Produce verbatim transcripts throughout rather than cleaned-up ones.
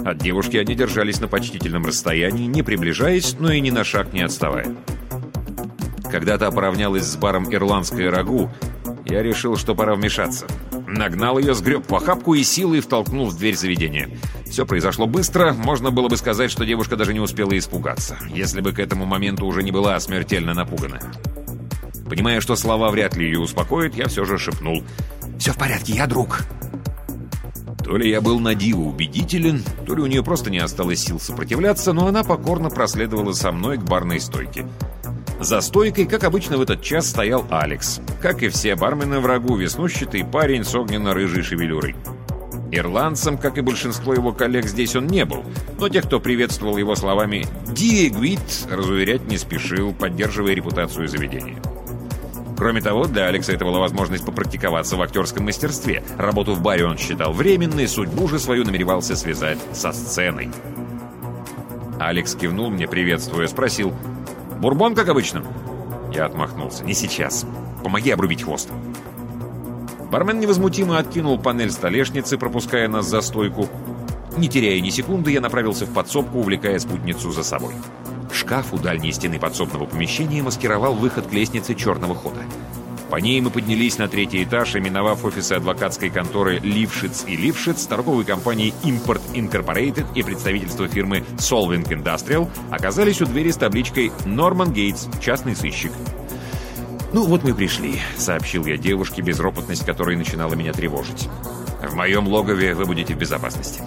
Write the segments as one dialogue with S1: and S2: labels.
S1: От девушки они держались на почтительном расстоянии, не приближаясь, но и ни на шаг не отставая. Когда та поравнялась с баром «Ирландское рагу», я решил, что пора вмешаться. Нагнал ее, сгреб в охапку и силой втолкнул в дверь заведения. Все произошло быстро, можно было бы сказать, что девушка даже не успела испугаться, если бы к этому моменту уже не была смертельно напугана. Понимая, что слова вряд ли ее успокоят, я все же шепнул: «Все в порядке, я друг». То ли я был на диво убедителен, то ли у нее просто не осталось сил сопротивляться, но она покорно проследовала со мной к барной стойке. За стойкой, как обычно в этот час, стоял Алекс. Как и все бармены в рагу, веснущатый парень с огненно-рыжей шевелюрой. Ирландцем, как и большинство его коллег, здесь он не был, но тех, кто приветствовал его словами «Диегвит», разуверять не спешил, поддерживая репутацию заведения. Кроме того, для Алекса это была возможность попрактиковаться в актерском мастерстве. Работу в баре он считал временной, судьбу же свою намеревался связать со сценой. Алекс кивнул мне, приветствуя, спросил: «Бурбон, как обычно?» Я отмахнулся: «Не сейчас. Помоги обрубить хвост». Бармен невозмутимо откинул панель столешницы, пропуская нас за стойку. Не теряя ни секунды, я направился в подсобку, увлекая спутницу за собой. Шкаф у дальней стены подсобного помещения маскировал выход к лестнице черного хода. По ней мы поднялись на третий этаж, и, миновав офисы адвокатской конторы «Лившиц и Лившиц», торговой компании «Import Incorporated» и представительства фирмы «Solving Industrial», оказались у двери с табличкой «Норман Гейтс, частный сыщик». «Ну вот мы и пришли», — сообщил я девушке, безропотность которой начинала меня тревожить. «В моем логове вы будете в безопасности».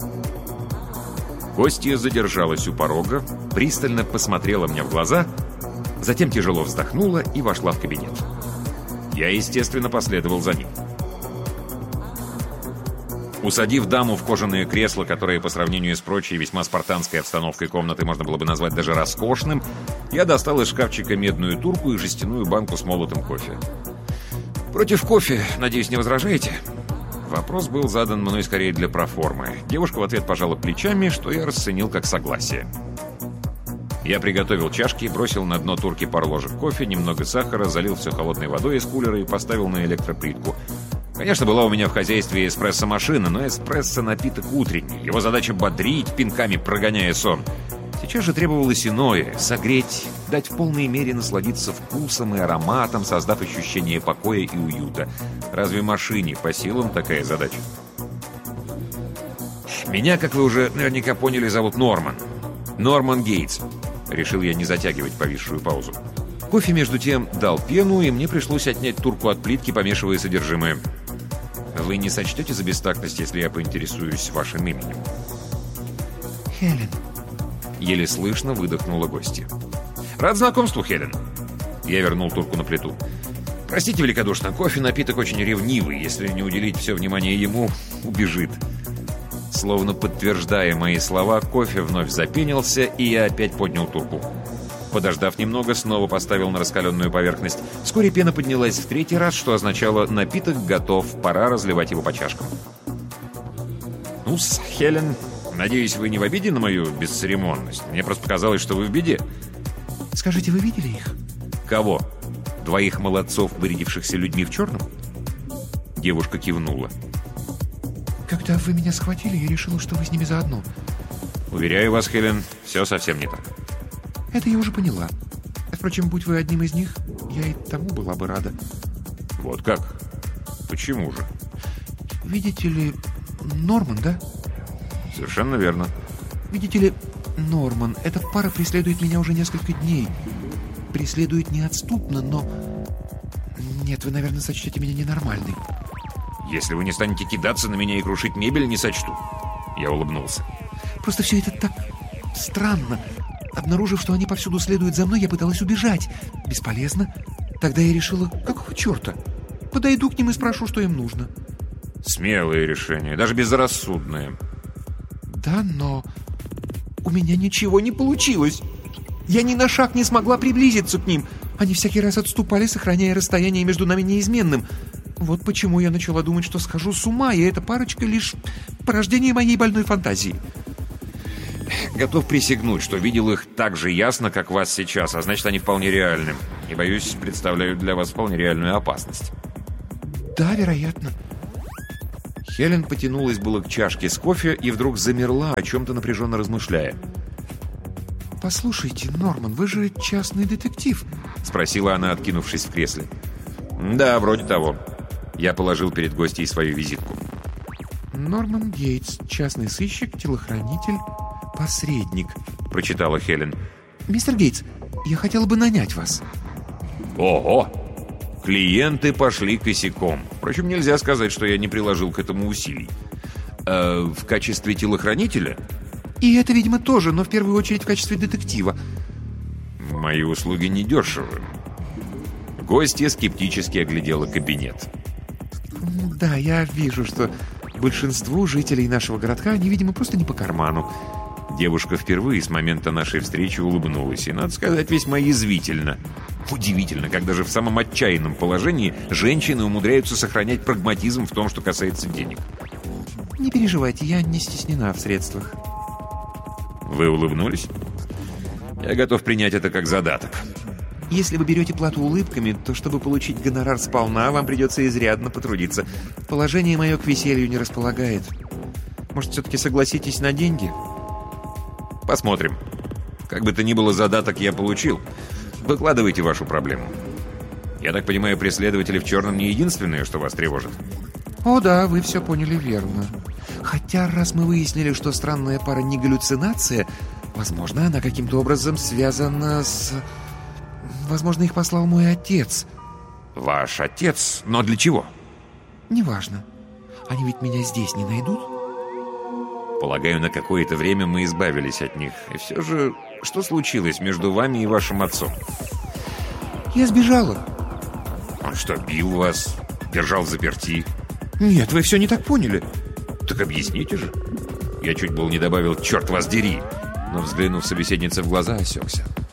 S1: Гостья задержалась у порога, пристально посмотрела мне в глаза, затем тяжело вздохнула и вошла в кабинет. Я, естественно, последовал за ним. Усадив даму в кожаное кресло, которое по сравнению с прочей весьма спартанской обстановкой комнаты можно было бы назвать даже роскошным, я достал из шкафчика медную турку и жестяную банку с молотым кофе. «Против кофе, надеюсь, не возражаете?» Вопрос был задан мной скорее для проформы. Девушка в ответ пожала плечами, что я расценил как согласие. Я приготовил чашки, бросил на дно турки пару ложек кофе, немного сахара, залил все холодной водой из кулера и поставил на электроплитку. Конечно, была у меня в хозяйстве эспрессо-машина, но эспрессо — напиток утренний. Его задача — бодрить, пинками прогоняя сон. Сейчас же требовалось иное — согреть, дать в полной мере насладиться вкусом и ароматом, создав ощущение покоя и уюта. Разве машине по силам такая задача? Меня, как вы уже наверняка поняли, зовут Норман. Норман Гейтс. Решил я не затягивать повисшую паузу. Кофе, между тем, дал пену, и мне пришлось отнять турку от плитки, помешивая содержимое. Вы не сочтете за бестактность, если я поинтересуюсь вашим именем?
S2: Хелен.
S1: Еле слышно выдохнула гостья. Рад знакомству, Хелен. Я вернул турку на плиту. Простите великодушно, кофе — напиток очень ревнивый. Если не уделить все внимание ему, убежит. Словно подтверждая мои слова, кофе вновь запенился, и я опять поднял турку. Подождав немного, снова поставил на раскаленную поверхность. Вскоре пена поднялась в третий раз, что означало: напиток готов, пора разливать его по чашкам. Ну-с, Хелен, надеюсь, вы не в обиде на мою бесцеремонность? Мне просто показалось, что вы в беде.
S2: Скажите, вы видели их?
S1: Кого? Двоих молодцов, вырядившихся людьми в черном? Девушка кивнула.
S2: Когда вы меня схватили, я решила, что вы с ними заодно.
S1: Уверяю вас, Хелен, все совсем не так.
S2: Это я уже поняла. Впрочем, будь вы одним из них, я и тому была бы рада.
S1: Вот как? Почему же?
S2: Видите ли, Норман, да?
S1: Совершенно верно.
S2: Видите ли, Норман, эта пара преследует меня уже несколько дней. Преследует неотступно, но... Нет, вы, наверное, сочтете меня ненормальной.
S1: Если вы не станете кидаться на меня и крушить мебель, не сочту. Я улыбнулся.
S2: Просто все это так странно. Обнаружив, что они повсюду следуют за мной, я пыталась убежать. Бесполезно. Тогда я решила, какого черта? Подойду к ним и спрошу, что им нужно.
S1: Смелое решение, даже безрассудное.
S2: Да, но у меня ничего не получилось. Я ни на шаг не смогла приблизиться к ним. Они всякий раз отступали, сохраняя расстояние между нами неизменным. Вот почему я начала думать, что схожу с ума, и эта парочка лишь порождение моей больной фантазии.
S1: Готов присягнуть, что видел их так же ясно, как вас сейчас, а значит, они вполне реальны. И, боюсь, представляют для вас вполне реальную опасность.
S2: Да, вероятно.
S1: Хелен потянулась было к чашке с кофе и вдруг замерла, о чем-то напряженно размышляя.
S2: «Послушайте, Норман, вы же частный детектив?»
S1: — спросила она, откинувшись в кресле. «Да, вроде того». Я положил перед гостьей свою визитку.
S2: «Норман Гейтс, частный сыщик, телохранитель, посредник», — прочитала Хелен. «Мистер Гейтс, я хотела бы нанять вас».
S1: «Ого! Клиенты пошли косяком. Впрочем, нельзя сказать, что я не приложил к этому усилий. Э, в качестве телохранителя?»
S2: «И это, видимо, тоже, но в первую очередь в качестве детектива».
S1: «Мои услуги недешевы». Гостья скептически оглядела кабинет.
S2: «Да, я вижу, что большинству жителей нашего городка они, видимо, просто не по карману».
S1: Девушка впервые с момента нашей встречи улыбнулась, и, надо сказать, весьма язвительно. Удивительно, как даже в самом отчаянном положении женщины умудряются сохранять прагматизм в том, что касается денег.
S2: «Не переживайте, я не стеснена в средствах».
S1: Вы улыбнулись? Я готов принять это как задаток.
S2: Если вы берете плату улыбками, то чтобы получить гонорар сполна, вам придется изрядно потрудиться. Положение мое к веселью не располагает. Может, все-таки согласитесь на деньги?
S1: Посмотрим. Как бы то ни было, задаток я получил. Выкладывайте вашу проблему. Я так понимаю, преследователи в черном не единственное, что вас тревожит?
S2: О да, вы все поняли верно. Хотя, раз мы выяснили, что странная пара не галлюцинация, возможно, она каким-то образом связана с... Возможно, их послал мой отец.
S1: Ваш отец? Но для чего?
S2: Неважно. Они ведь меня здесь не найдут?
S1: Полагаю, на какое-то время мы избавились от них. И все же, что случилось между вами и вашим отцом?
S2: Я сбежала.
S1: Он что, бил вас? Держал взаперти?
S2: Нет, вы все не так поняли.
S1: Так объясните же. Я чуть было не добавил «черт вас дери», но, взглянув собеседнице в глаза, осекся.